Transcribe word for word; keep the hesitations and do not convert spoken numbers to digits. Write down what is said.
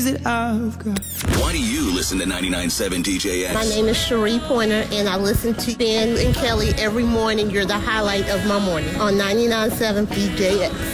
that I've got. Why do you listen to ninety-nine point seven D J X? My name is Cherie Pointer, and I listen to Ben and Kelly every morning. You're the highlight of my morning on ninety-nine point seven D J X.